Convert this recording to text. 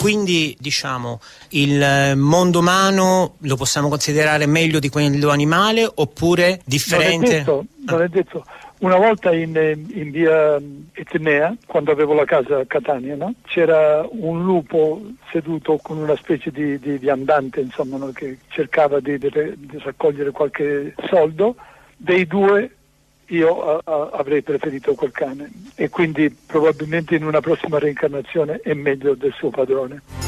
quindi diciamo il mondo umano lo possiamo considerare meglio di quello animale oppure differente? Non è detto. Una volta in via Etnea, quando avevo la casa a Catania, no? C'era un lupo seduto con una specie di viandante, insomma, no? Che cercava di raccogliere qualche soldo. Dei due io avrei preferito quel cane, e quindi probabilmente in una prossima reincarnazione è meglio del suo padrone.